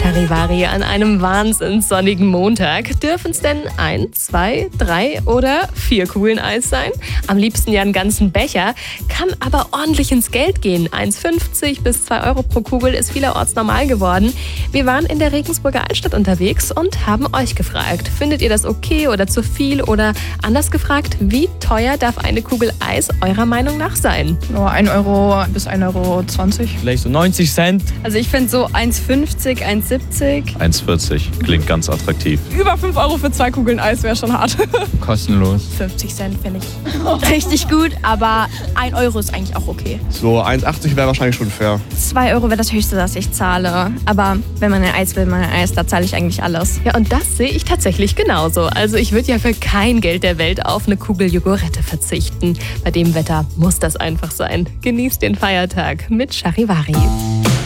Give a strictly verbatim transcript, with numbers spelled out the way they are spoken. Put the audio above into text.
Charivari an einem wahnsinns sonnigen Montag. Dürfen es denn ein, zwei, drei oder vier Kugeln Eis sein? Am liebsten ja einen ganzen Becher, kann aber ordentlich ins Geld gehen. eins fünfzig bis zwei Euro pro Kugel ist vielerorts normal geworden. Wir waren in der Regensburger Altstadt unterwegs und haben euch gefragt, findet ihr das okay oder zu viel? Oder anders gefragt, wie teuer darf eine Kugel Eis eurer Meinung nach sein? Nur ein Euro bis ein Euro zwanzig. Vielleicht so neunzig Cent. Also ich finde so eins fünfzig, eins siebzig. eins vierzig klingt ganz attraktiv. Über fünf Euro für zwei Kugeln Eis wäre schon hart. Kostenlos. fünfzig Cent finde ich richtig gut, aber ein Euro ist eigentlich auch okay. So eins achtzig wäre wahrscheinlich schon fair. zwei Euro wäre das Höchste, das ich zahle. Aber wenn man ein Eis will, man ein Eis, da zahle ich eigentlich alles. Ja, und das sehe ich tatsächlich genauso. Also ich würde ja für kein Geld der Welt auf eine Kugel Jogurette verzichten. Bei dem Wetter muss das einfach sein. Genießt den Feiertag mit Charivari.